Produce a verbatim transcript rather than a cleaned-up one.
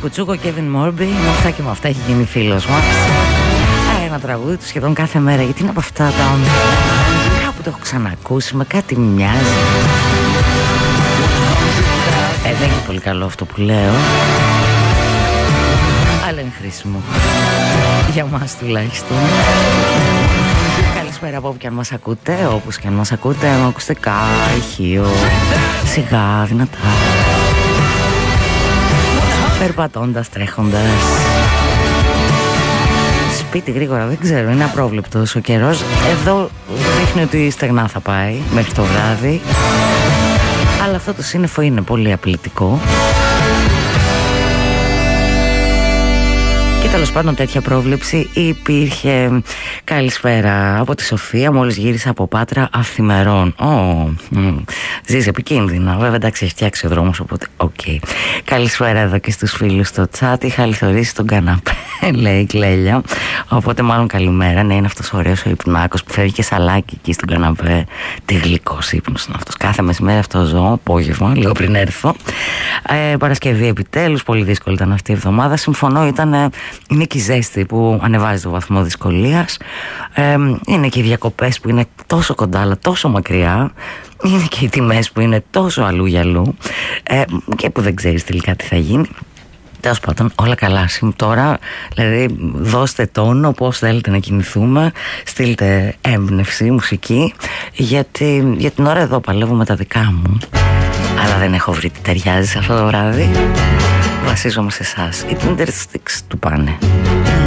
Κουτσούκο, Κέβιν Μόρμπι. Με αυτά και με αυτά έχει γίνει φίλος μας. Ένα τραγούδι του σχεδόν κάθε μέρα, γιατί είναι από αυτά τα όνειρα. Κάπου το έχω ξανακούσει, με κάτι μοιάζει. Ε, δεν είναι πολύ καλό αυτό που λέω, αλλά είναι χρήσιμο. Για μας τουλάχιστον. Καλησπέρα από όπου και αν μας ακούτε, όπως και αν μας ακούτε, με ακουστικά, ηχείο, σιγά, δυνατά, περπατώντας, τρέχοντας, σπίτι γρήγορα, δεν ξέρω, είναι απρόβλεπτος ο καιρός. Εδώ δείχνει ότι στεγνά θα πάει μέχρι το βράδυ, αλλά αυτό το σύννεφο είναι πολύ απειλητικό. Και τέλος πάντων τέτοια πρόβλεψη υπήρχε. Καλησπέρα από τη Σοφία, μόλις γύρισα από Πάτρα αυθημερών. Oh, mm. Ζεις επικίνδυνα, βέβαια, εντάξει, έχει φτιάξει ο δρόμος, οπότε οκ. Okay. Καλησπέρα εδώ και στους φίλους στο chat. Είχα λιθορίσει τον καναπέ, λέει η Κλέλια, οπότε μάλλον καλημέρα. Ναι, είναι αυτός ο ωραίος ο υπνάκος που φεύγει και σαλάκι εκεί στον καναπέ. Τι γλυκός ύπνος είναι αυτός. Κάθε μεσημέρι αυτό ζω, απόγευμα, λίγο πριν έρθω. ε, Παρασκευή επιτέλους, πολύ δύσκολη ήταν αυτή η εβδομάδα. Συμφωνώ, ήταν είναι και η ζέστη που ανεβάζει το βαθμό δυσκολίας. ε, Είναι και οι διακοπές που είναι τόσο κοντά αλλά τόσο μακριά. Είναι και οι τιμές που είναι τόσο αλλού για αλλού, ε, και που δεν ξέρεις τελικά τι θα γίνει. Τέλος πάντων, όλα καλά. Τώρα, δηλαδή, δώστε τόνο πώς θέλετε να κινηθούμε, στείλτε έμπνευση, μουσική, γιατί για την ώρα εδώ παλεύω με τα δικά μου, αλλά δεν έχω βρει τι ταιριάζει σε αυτό το βράδυ. Βασίζομαι σε εσάς. Οι Tindersticks του πάνε.